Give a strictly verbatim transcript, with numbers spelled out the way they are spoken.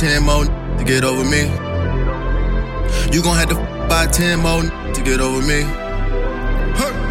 ten more to get over me. You gon' have to by ten more to get over me. Hey.